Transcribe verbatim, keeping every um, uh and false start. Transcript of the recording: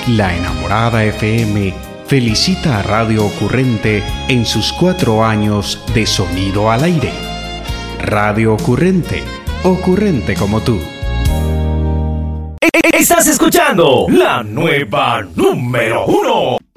La Enamorada F M felicita a Radio Ocurrente en sus cuatro años de sonido al aire. Radio Ocurrente, ocurrente como tú. Estás escuchando la nueva número uno.